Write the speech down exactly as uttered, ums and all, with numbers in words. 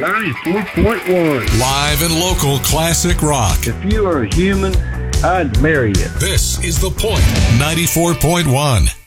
ninety-four point one. Live and local classic rock. If you are a human, I'd marry you. This is The Point, ninety-four point one.